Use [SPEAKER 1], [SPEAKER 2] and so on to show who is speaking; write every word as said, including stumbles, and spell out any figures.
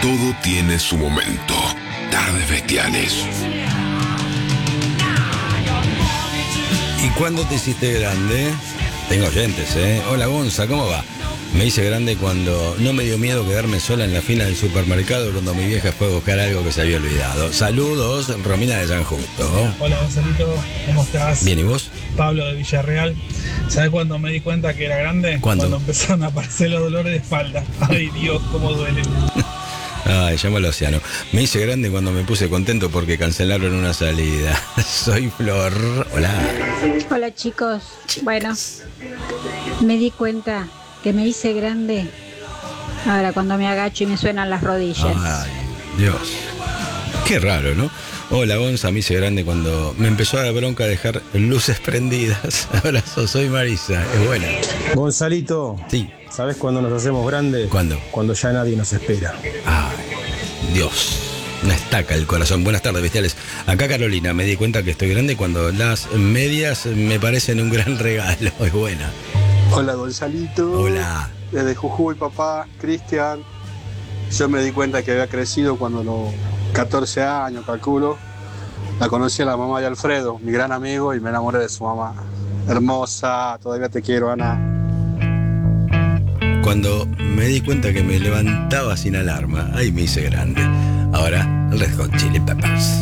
[SPEAKER 1] Todo tiene su momento. Tardes Bestiales.
[SPEAKER 2] ¿Y cuándo te hiciste grande? Tengo oyentes, ¿eh? Hola, Gonza, ¿cómo va? Me hice grande cuando no me dio miedo quedarme sola en la fila del supermercado cuando mi vieja fue a buscar algo que se había olvidado. Saludos, Romina de San Justo.
[SPEAKER 3] Hola, Gonzalito, ¿cómo estás?
[SPEAKER 2] Bien, ¿y vos?
[SPEAKER 3] Pablo de Villarreal. ¿Sabes cuándo me di cuenta que era grande?
[SPEAKER 2] ¿Cuándo?
[SPEAKER 3] Cuando empezaron a aparecer los dolores de espalda. Ay, Dios, cómo duelen.
[SPEAKER 2] Ay, llámalo Océano. Me hice grande cuando me puse contento porque cancelaron una salida. Soy Flor. Hola.
[SPEAKER 4] Hola, chicos. Bueno, me di cuenta que me hice grande ahora cuando me agacho y me suenan las rodillas.
[SPEAKER 2] Ay, Dios. Qué raro, ¿no? Hola, Gonza, me hice grande cuando me empezó a dar bronca dejar luces prendidas. Abrazo, soy Marisa. Es buena.
[SPEAKER 5] Gonzalito.
[SPEAKER 2] Sí.
[SPEAKER 5] ¿Sabes cuándo nos hacemos grandes?
[SPEAKER 2] ¿Cuándo?
[SPEAKER 5] Cuando ya nadie nos espera.
[SPEAKER 2] Ay, Dios. Una estaca el corazón. Buenas tardes, bestiales. Acá Carolina, me di cuenta que estoy grande cuando las medias me parecen un gran regalo. Es buena.
[SPEAKER 6] Hola, Gonzalito.
[SPEAKER 2] Hola.
[SPEAKER 6] Desde Jujuy, papá, Cristian. Yo me di cuenta que había crecido cuando a los catorce años, calculo. La conocí a la mamá de Alfredo, mi gran amigo, y me enamoré de su mamá. Hermosa, todavía te quiero, Ana.
[SPEAKER 2] Cuando me di cuenta que me levantaba sin alarma, ahí me hice grande. Ahora, Red Hot Chili Peppers.